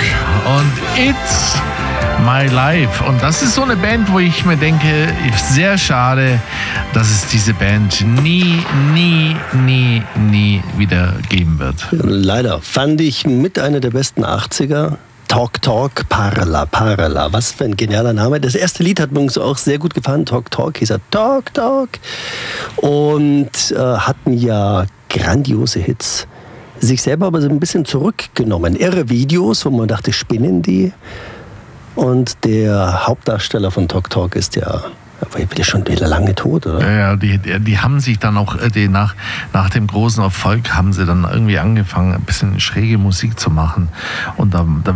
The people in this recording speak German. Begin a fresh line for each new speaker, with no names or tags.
und It's My Life. Und das ist so eine Band, wo ich mir denke, sehr schade, dass es diese Band nie wieder geben wird.
Leider. Fand ich mit einer der besten 80er. Talk Talk, Parla. Was für ein genialer Name. Das erste Lied hat mir uns auch sehr gut gefallen. Talk Talk hieß er Talk Talk. Und hatten ja grandiose Hits. Sich selber aber so ein bisschen zurückgenommen. Irre Videos, wo man dachte, spinnen die? Und der Hauptdarsteller von Talk Talk ist ja schon wieder lange tot, oder?
Ja, die haben sich dann auch nach dem großen Erfolg haben sie dann irgendwie angefangen, ein bisschen schräge Musik zu machen. Und da